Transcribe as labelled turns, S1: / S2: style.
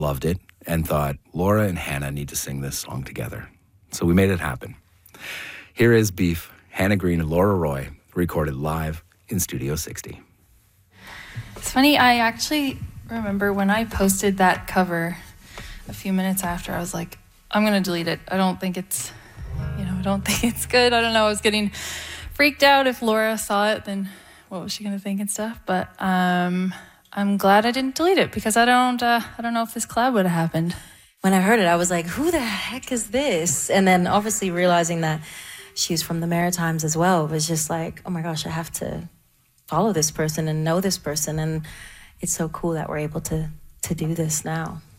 S1: loved it and thought, Laura and Hannah need to sing this song together. So we made it happen. Here is Beef, Hannah Green and Laura Roy, recorded live in Studio 60.
S2: It's funny, I actually remember when I posted that cover a few minutes after, I was like, I'm going to delete it. I don't think it's, I don't think it's good. I don't know. I was getting freaked out. If Laura saw it, then what was she going to think and stuff? But I'm glad I didn't delete it because I don't know if this collab would have happened.
S3: When I heard it, I was like, who the heck is this? And then obviously realizing that she's from the Maritimes as well was just like, oh my gosh, I have to follow this person and know this person. And it's so cool that we're able to do this now.